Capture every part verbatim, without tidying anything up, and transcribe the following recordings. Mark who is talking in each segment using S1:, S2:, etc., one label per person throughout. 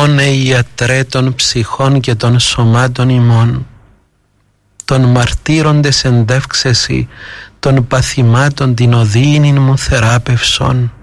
S1: Όνε ιατρέ των ψυχών και των σωμάτων ημών, των μαρτύροντες εντεύξεση των παθημάτων την οδύνην μου θεράπευσον.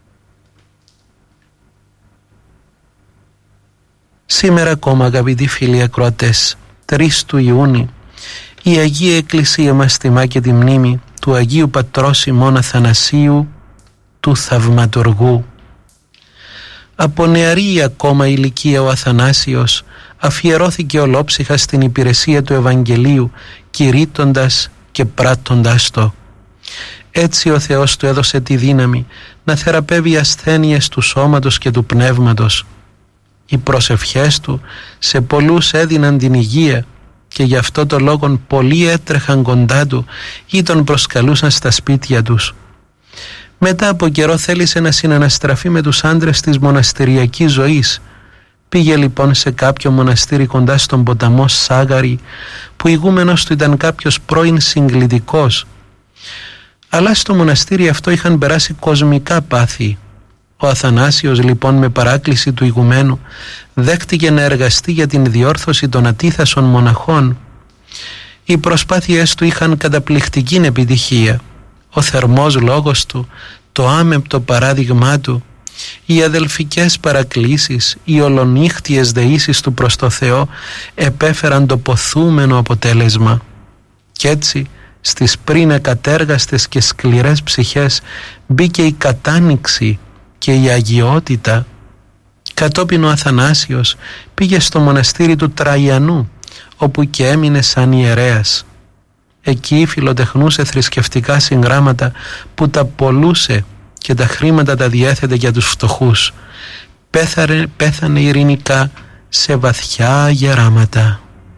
S1: Σήμερα ακόμα, αγαπητοί φίλοι ακροατές, τρεις του Ιούνιου, η Αγία Εκκλησία μας τιμά και τη μνήμη του Αγίου Πατρός ημών Αθανασίου, του Θαυματουργού. Από νεαρή ακόμα ηλικία ο Αθανάσιος αφιερώθηκε ολόψυχα στην υπηρεσία του Ευαγγελίου, κηρύττοντας και πράττοντας το. Έτσι ο Θεός του έδωσε τη δύναμη να θεραπεύει ασθένειες του σώματος και του πνεύματος. Οι προσευχές του σε πολλούς έδιναν την υγεία και γι' αυτό το λόγο πολλοί έτρεχαν κοντά του ή τον προσκαλούσαν στα σπίτια τους. Μετά από καιρό θέλησε να συναναστραφεί με τους άντρες της μοναστηριακής ζωής. Πήγε λοιπόν σε κάποιο μοναστήρι κοντά στον ποταμό Σάγαρη, που ηγούμενος του ήταν κάποιος πρώην συγκλητικός. Αλλά στο μοναστήρι αυτό είχαν περάσει κοσμικά πάθη. Ο Αθανάσιος λοιπόν με παράκληση του ηγουμένου δέχτηκε να εργαστεί για την διόρθωση των ατίθασων μοναχών. Οι προσπάθειές του είχαν καταπληκτική επιτυχία. Ο θερμός λόγος του, το άμεμπτο παράδειγμά του, οι αδελφικές παρακλήσεις, οι ολονύχτιες δεήσεις του προς το Θεό επέφεραν το ποθούμενο αποτέλεσμα. Κι έτσι στις πριν εκατέργαστες και σκληρές ψυχές μπήκε η κατάνοιξη και η αγιότητα. Κατόπιν ο Αθανάσιος πήγε στο μοναστήρι του Τραϊανού, όπου και έμεινε σαν ιερέας. Εκεί φιλοτεχνούσε θρησκευτικά συγγράμματα που τα πολλούσε και τα χρήματα τα διέθετε για τους φτωχούς. Πέθανε, πέθανε ειρηνικά σε βαθιά γεράματα.